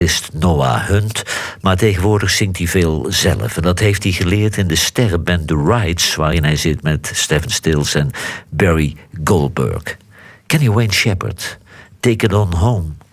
gitarist Noah Hunt, maar tegenwoordig zingt hij veel zelf. En dat heeft hij geleerd in de sterrenband The Rides, waarin hij zit met Stephen Stills en Barry Goldberg. Kenny Wayne Shepherd, Take It On Home.